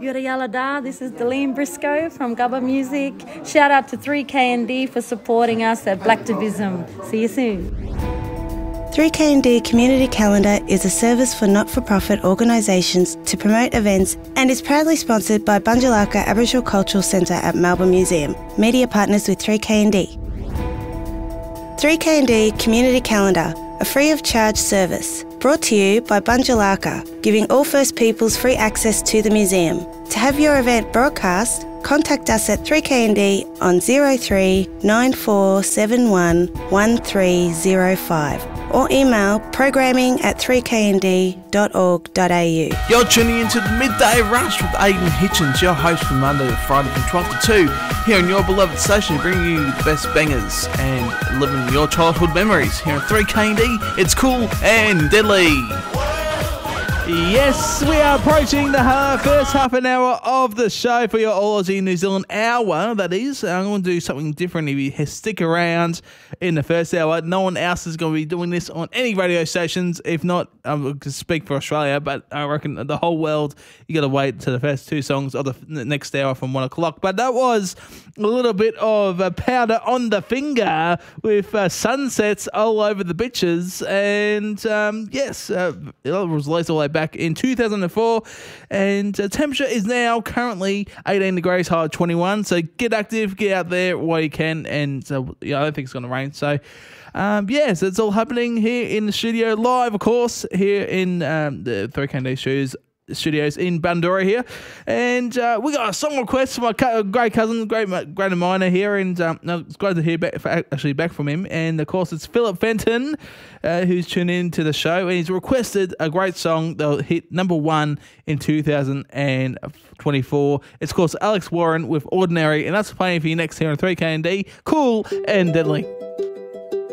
Yura Yalada, this is Deline Briscoe from Gubba Music. Shout out to 3KND for supporting us at Black Divism. See you soon. 3KND Community Calendar is a service for not-for-profit organisations to promote events and is proudly sponsored by Bunjalaka Aboriginal Cultural Centre at Melbourne Museum. Media partners with 3KND. 3KND Community Calendar, a free-of-charge service. Brought to you by Bunjalaka, giving all First Peoples free access to the museum. To have your event broadcast, contact us at 3KND on 03 9471 1305 or email programming@3knd.org.au. You're tuning into the Midday Rush with Aidan Hitchens, your host from Monday to Friday from 12 to 2, here on your beloved station, bringing you the best bangers and living your childhood memories. Here on 3KND, it's cool and deadly. Yes, we are approaching the first half an hour of the show for your All Aussie New Zealand hour, that is. I'm going to do something different if you stick around in the first hour. No one else is going to be doing this on any radio stations. If not, I'm going to speak for Australia, but I reckon the whole world, you got to wait to the first two songs of the next hour from 1 o'clock. But that was a little bit of powder on the finger with sunsets all over the bitches. And yes, it was released all the way back in 2004, and temperature is now currently 18 degrees, high 21, so get active, get out there while you can, and I don't think it's going to rain, so yes, it's all happening here in the studio, live of course, here in the 3KND studios in Bundoora here, and we got a song request from my great cousin, great of mine here, and it's glad to hear back from him. And of course, it's Philip Fenton who's tuned in to the show, and he's requested a great song that'll hit number 1 in 2024. It's of course Alex Warren with Ordinary, and that's playing for you next here on 3KND. Cool and deadly.